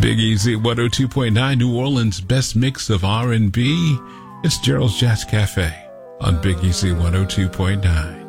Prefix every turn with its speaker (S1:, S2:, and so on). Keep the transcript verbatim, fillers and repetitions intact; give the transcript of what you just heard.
S1: Big Easy one oh two point nine, New Orleans' best mix of R and B. It's Gerald's Jazz Cafe on Big Easy one oh two point nine.